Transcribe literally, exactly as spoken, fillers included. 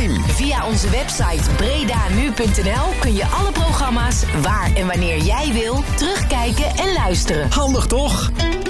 tien. Via onze website bredanu punt n l kun je alle programma's waar en wanneer jij wil terugkijken en luisteren. Handig toch?